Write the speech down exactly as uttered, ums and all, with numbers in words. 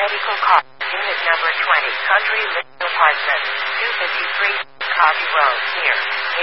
Medical Car, Unit Number twenty, Country List Apartment, two fifty-three, Copy Road, here.